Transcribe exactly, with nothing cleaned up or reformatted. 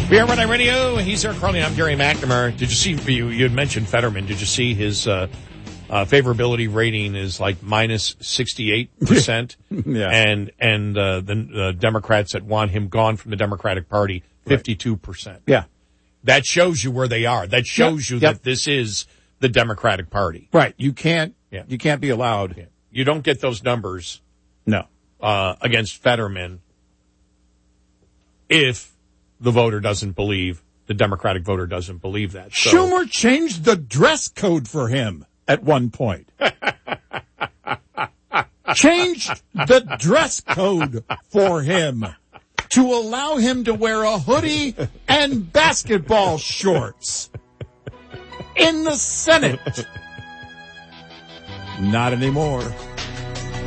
We are Red Radio. He's Eric Carly. I'm Gary McNamara. Did you see, you, you had mentioned Fetterman. Did you see his uh, uh, favorability rating is like minus sixty-eight percent? Yeah. And, and uh, the uh, Democrats that want him gone from the Democratic Party, fifty-two percent. Yeah. That shows you where they are. That shows Yep. you Yep. that this is the Democratic Party. Right. You can't, Yeah. you can't be allowed. Yeah. You don't get those numbers No. uh, against Fetterman if the voter doesn't believe, the Democratic voter doesn't believe that. So, Schumer changed the dress code for him at one point. Changed the dress code for him to allow him to wear a hoodie and basketball shorts in the Senate. Not anymore.